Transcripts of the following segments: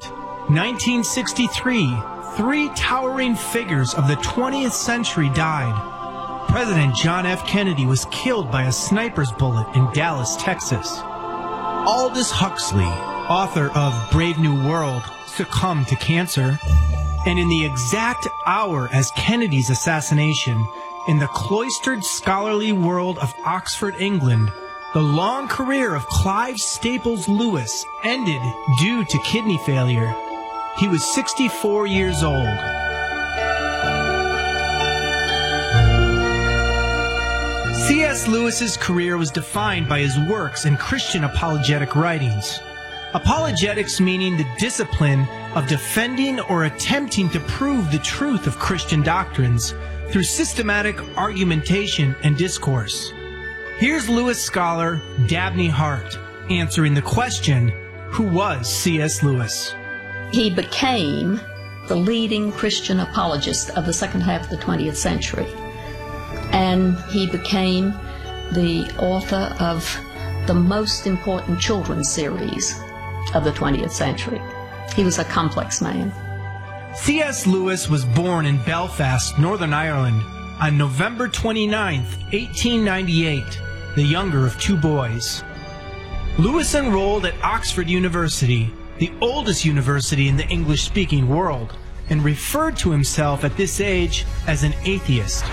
1963, three towering figures of the 20th century died. President John F. Kennedy was killed by a sniper's bullet in Dallas, Texas. Aldous Huxley, author of Brave New World, succumbed to cancer. And in the exact hour as Kennedy's assassination, in the cloistered scholarly world of Oxford, England, the long career of Clive Staples Lewis ended due to kidney failure. He was 64 years old. C.S. Lewis's career was defined by his works in Christian apologetic writings. Apologetics meaning the discipline of defending or attempting to prove the truth of Christian doctrines through systematic argumentation and discourse. Here's Lewis scholar Dabney Hart answering the question, who was C.S. Lewis? He became the leading Christian apologist of the second half of the 20th century. And he became the author of the most important children's series of the 20th century. He was a complex man. C.S. Lewis was born in Belfast, Northern Ireland, on November 29, 1898, the younger of two boys. Lewis enrolled at Oxford University, the oldest university in the English-speaking world, and referred to himself at this age as an atheist.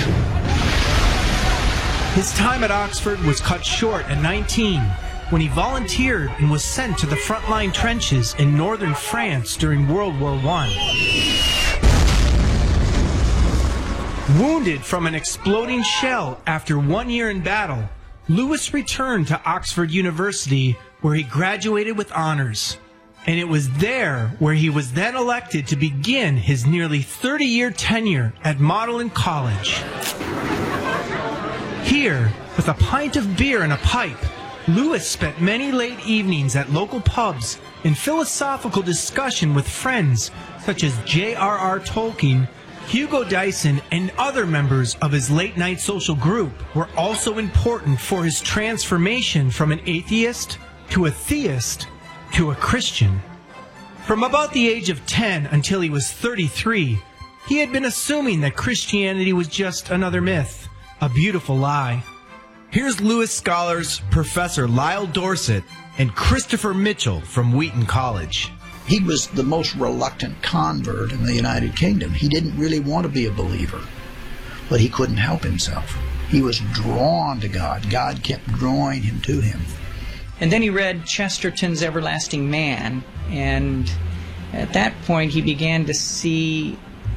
His time at Oxford was cut short at 19, when he volunteered and was sent to the frontline trenches in northern France during World War I. Wounded from an exploding shell after 1 year in battle, Lewis returned to Oxford University, where he graduated with honors. And it was there where he was then elected to begin his nearly 30-year tenure at Magdalen College. Here, with a pint of beer and a pipe, Lewis spent many late evenings at local pubs in philosophical discussion with friends such as J.R.R. Tolkien, Hugo Dyson, and other members of his late-night social group were also important for his transformation from an atheist to a theist to a Christian. From about the age of 10 until he was 33, he had been assuming that Christianity was just another myth, a beautiful lie. Here's Lewis scholars Professor Lyle Dorsett and Christopher Mitchell from Wheaton College. He was the most reluctant convert in the United Kingdom. He didn't really want to be a believer, but he couldn't help himself. He was drawn to God. God kept drawing him to him. And then he read Chesterton's Everlasting Man, and at that point he began to see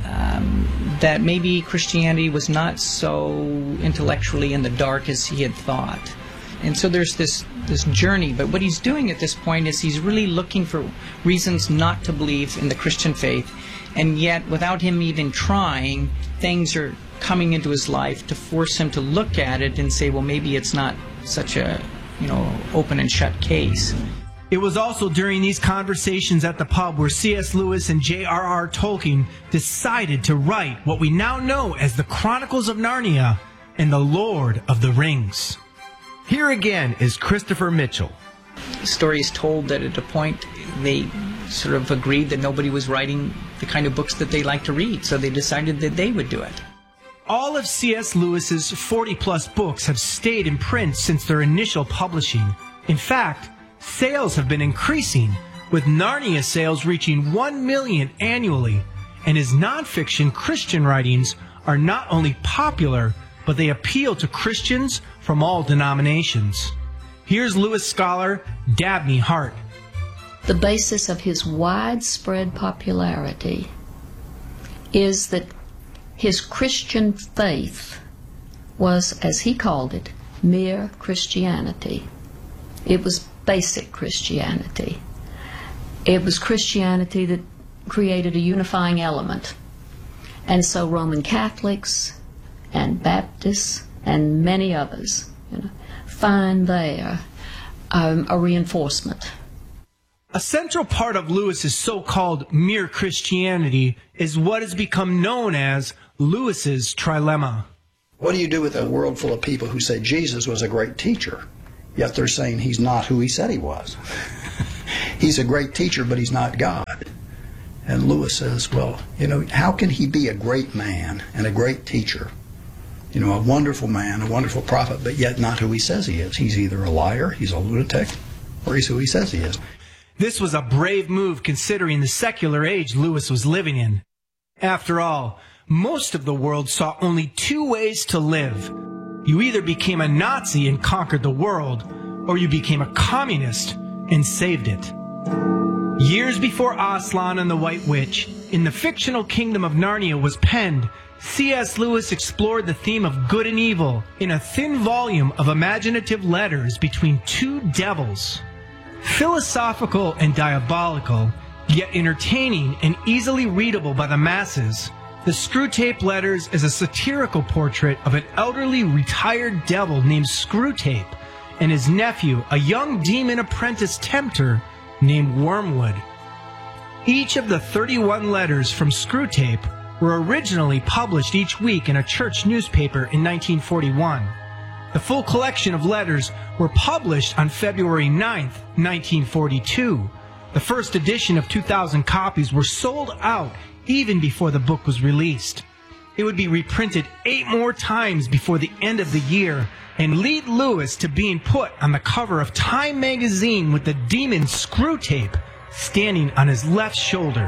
that maybe Christianity was not so intellectually in the dark as he had thought. And so there's this journey, but what he's doing at this point is he's really looking for reasons not to believe in the Christian faith, and yet without him even trying, things are coming into his life to force him to look at it and say, well, maybe it's not such a, open and shut case. It was also during these conversations at the pub where C.S. Lewis and J.R.R. Tolkien decided to write what we now know as the Chronicles of Narnia and the Lord of the Rings. Here again is Christopher Mitchell. The story is told that at a point they sort of agreed that nobody was writing the kind of books that they like to read, so they decided that they would do it. All of C.S. Lewis's 40-plus books have stayed in print since their initial publishing. In fact, sales have been increasing, with Narnia sales reaching 1 million annually, and his nonfiction Christian writings are not only popular, but they appeal to Christians from all denominations. Here's Lewis scholar Dabney Hart. The basis of his widespread popularity is that his Christian faith was, as he called it, mere Christianity. It was basic Christianity. It was Christianity that created a unifying element. And so Roman Catholics and Baptists and many others find there a reinforcement. A central part of Lewis's so-called mere Christianity is what has become known as Lewis's trilemma. What do you do with a world full of people who say Jesus was a great teacher, yet they're saying he's not who he said he was? He's a great teacher, but he's not God. And Lewis says, well, how can he be a great man and a great teacher, a wonderful man, a wonderful prophet, but yet not who he says he is? He's either a liar, he's a lunatic, or he's who he says he is. This was a brave move considering the secular age Lewis was living in. After all, most of the world saw only two ways to live. You either became a Nazi and conquered the world, or you became a communist and saved it. Years before Aslan and the White Witch, in the fictional kingdom of Narnia was penned, C.S. Lewis explored the theme of good and evil in a thin volume of imaginative letters between two devils. Philosophical and diabolical, yet entertaining and easily readable by the masses, the Screwtape Letters is a satirical portrait of an elderly retired devil named Screwtape and his nephew, a young demon apprentice tempter named Wormwood. Each of the 31 letters from Screwtape were originally published each week in a church newspaper in 1941. The full collection of letters were published on February 9th, 1942. The first edition of 2,000 copies were sold out even before the book was released. It would be reprinted 8 more times before the end of the year and lead Lewis to being put on the cover of Time magazine with the demon Screwtape standing on his left shoulder.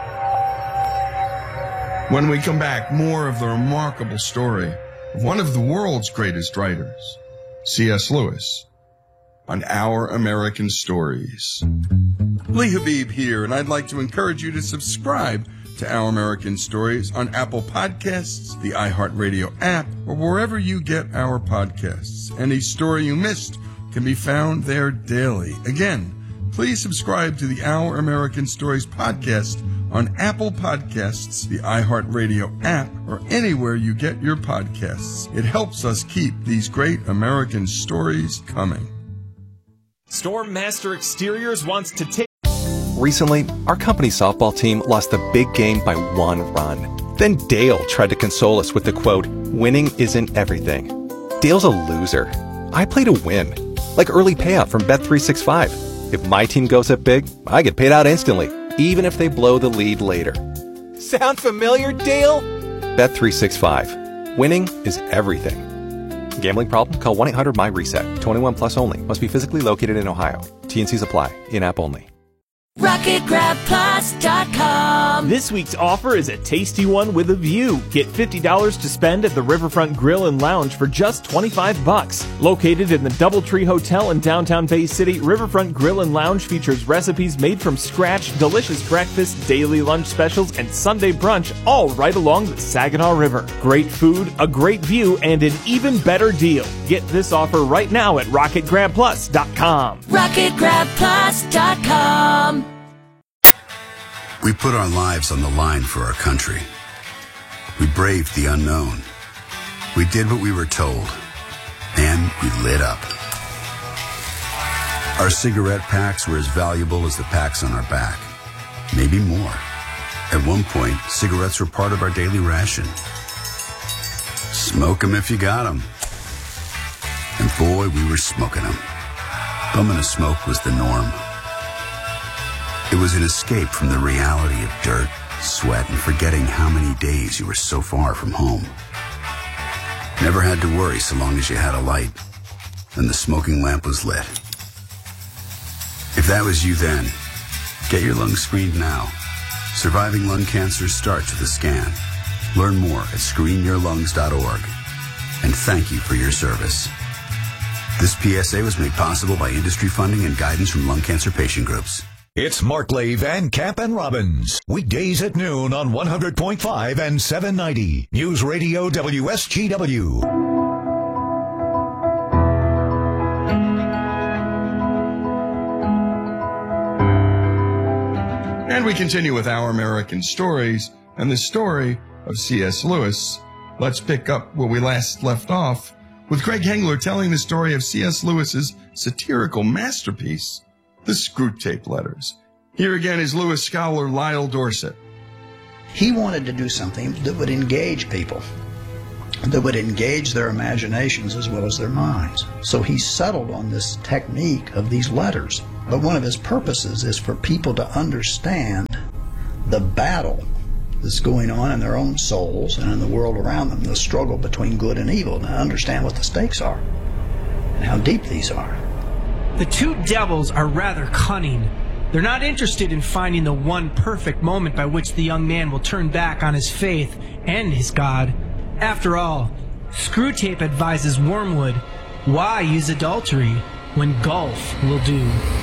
When we come back, more of the remarkable story of one of the world's greatest writers, C.S. Lewis, on Our American Stories. Lee Habib here, and I'd like to encourage you to subscribe to Our American Stories on Apple Podcasts, the iHeartRadio app, or wherever you get our podcasts. Any story you missed can be found there daily. Again, please subscribe to the Our American Stories podcast on Apple Podcasts, the iHeartRadio app, or anywhere you get your podcasts. It helps us keep these great American stories coming. Storm Master Exteriors wants to take... Recently, our company's softball team lost the big game by 1 run. Then Dale tried to console us with the quote, "Winning isn't everything." Dale's a loser. I play to win. Like early payout from Bet365. If my team goes up big, I get paid out instantly, even if they blow the lead later. Sound familiar, Dale? Bet365. Winning is everything. Gambling problem? Call 1-800-MY-RESET. 21 plus only. Must be physically located in Ohio. T&Cs apply. In-app only. RocketGrabPlus.com. This week's offer is a tasty one with a view. Get $50 to spend at the Riverfront Grill and Lounge for just $25. Located in the Doubletree Hotel in downtown Bay City, Riverfront Grill and Lounge features recipes made from scratch, delicious breakfast, daily lunch specials, and Sunday brunch, all right along the Saginaw River. Great food, a great view, and an even better deal. Get this offer right now at RocketGrabPlus.com. RocketGrabPlus.com. We put our lives on the line for our country. We braved the unknown. We did what we were told. And we lit up. Our cigarette packs were as valuable as the packs on our back. Maybe more. At one point, cigarettes were part of our daily ration. Smoke 'em if you got 'em. And boy, we were smoking 'em. Bumming a smoke was the norm. It was an escape from the reality of dirt, sweat, and forgetting how many days you were so far from home. Never had to worry so long as you had a light, and the smoking lamp was lit. If that was you then, get your lungs screened now. Surviving lung cancer starts with a scan. Learn more at screenyourlungs.org. And thank you for your service. This PSA was made possible by industry funding and guidance from lung cancer patient groups. It's Markley, Van Camp, and Robbins. Weekdays at noon on 100.5 and 790. News Radio WSGW. And we continue with Our American Stories and the story of C.S. Lewis. Let's pick up where we last left off with Greg Hengler telling the story of C.S. Lewis's satirical masterpiece, The Screwtape Letters. Here again is Lewis scholar Lyle Dorsett. He wanted to do something that would engage people, that would engage their imaginations as well as their minds. So he settled on this technique of these letters. But one of his purposes is for people to understand the battle that's going on in their own souls and in the world around them, the struggle between good and evil, and understand what the stakes are and how deep these are. The two devils are rather cunning. They're not interested in finding the one perfect moment by which the young man will turn back on his faith and his God. After all, Screwtape advises Wormwood, why use adultery when golf will do?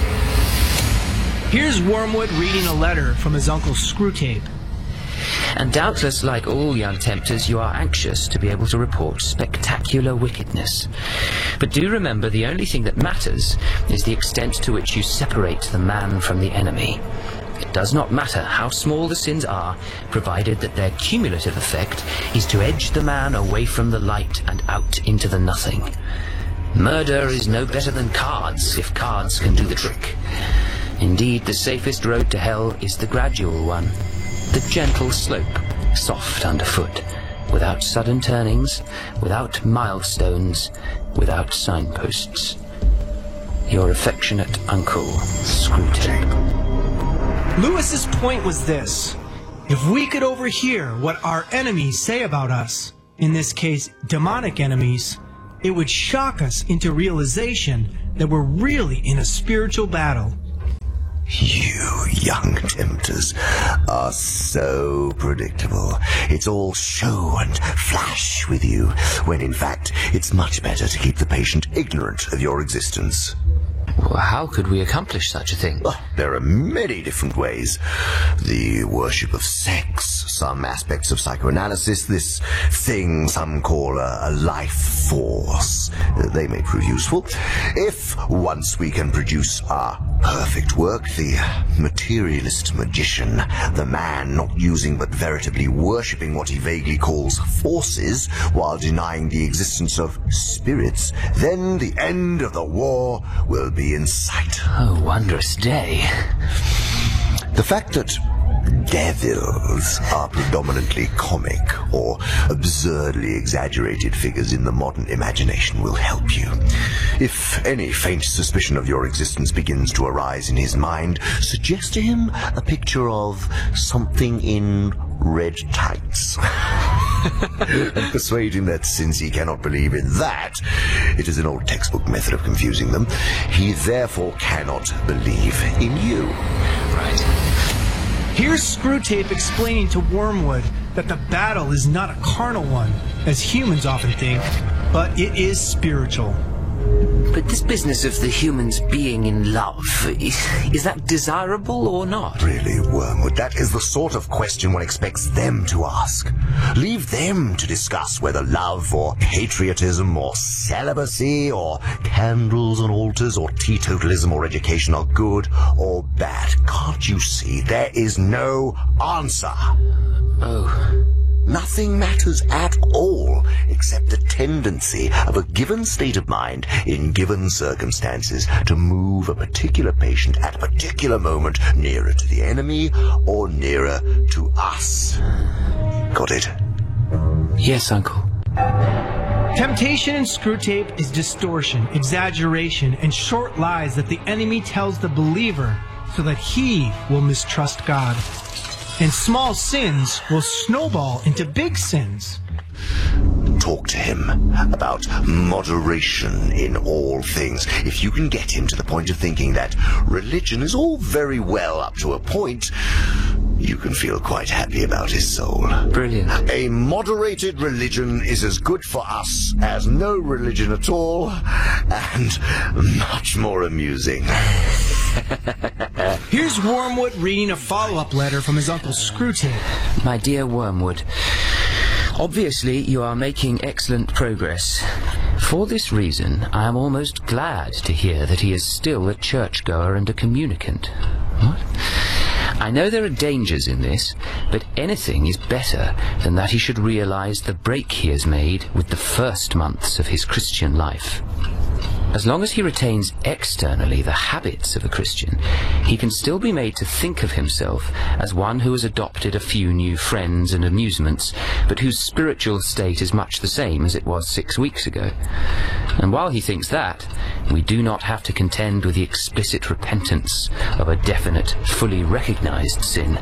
Here's Wormwood reading a letter from his uncle Screwtape. And doubtless, like all young tempters, you are anxious to be able to report spectacular wickedness. But do remember, the only thing that matters is the extent to which you separate the man from the enemy. It does not matter how small the sins are, provided that their cumulative effect is to edge the man away from the light and out into the nothing. Murder is no better than cards, if cards can do the trick. Indeed, the safest road to hell is the gradual one. The gentle slope, soft underfoot, without sudden turnings, without milestones, without signposts. Your affectionate uncle, Screwtape. Lewis's point was this: if we could overhear what our enemies say about us, in this case demonic enemies, it would shock us into realization that we're really in a spiritual battle. You young tempters are so predictable. It's all show and flash with you, when in fact it's much better to keep the patient ignorant of your existence. Well, how could we accomplish such a thing? Well, there are many different ways. The worship of sex, some aspects of psychoanalysis, this thing some call a life force. They may prove useful. If once we can produce our perfect work, the materialist magician, the man not using but veritably worshipping what he vaguely calls forces while denying the existence of spirits, then the end of the war will be in sight. Oh, wondrous day. The fact that devils are predominantly comic or absurdly exaggerated figures in the modern imagination will help you. If any faint suspicion of your existence begins to arise in his mind, suggest to him a picture of something in red tights. And persuade him that since he cannot believe in that, it is an old textbook method of confusing them, he therefore cannot believe in you. Right. Here's Screwtape explaining to Wormwood that the battle is not a carnal one, as humans often think, but it is spiritual. But this business of the humans being in love, is that desirable or not? Really, Wormwood, that is the sort of question one expects them to ask. Leave them to discuss whether love or patriotism or celibacy or candles on altars or teetotalism or education are good or bad. Can't you see there is no answer? Oh. Nothing matters at all except the tendency of a given state of mind in given circumstances to move a particular patient at a particular moment nearer to the enemy or nearer to us. Got it? Yes, Uncle. Temptation in Screwtape is distortion, exaggeration, and short lies that the enemy tells the believer so that he will mistrust God. And small sins will snowball into big sins. Talk to him about moderation in all things. If you can get him to the point of thinking that religion is all very well up to a point, you can feel quite happy about his soul. Brilliant. A moderated religion is as good for us as no religion at all, and much more amusing. Here's Wormwood reading a follow-up letter from his uncle Screwtape. My dear Wormwood, obviously you are making excellent progress. For this reason, I am almost glad to hear that he is still a churchgoer and a communicant. What? I know there are dangers in this, but anything is better than that he should realize the break he has made with the first months of his Christian life. As long as he retains externally the habits of a Christian, he can still be made to think of himself as one who has adopted a few new friends and amusements, but whose spiritual state is much the same as it was 6 weeks ago. And while he thinks that, we do not have to contend with the explicit repentance of a definite, fully recognized sin.